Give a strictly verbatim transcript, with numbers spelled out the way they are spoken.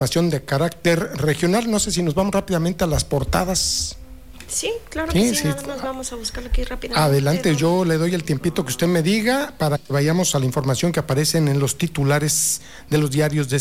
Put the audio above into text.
información de carácter regional. No sé si nos vamos rápidamente a las portadas. Sí, claro Sí, que sí, sí. nada más vamos a buscarlo aquí rápidamente. Adelante, ¿no? yo le doy el tiempito que usted me diga para que vayamos a la información que aparecen en los titulares de los diarios de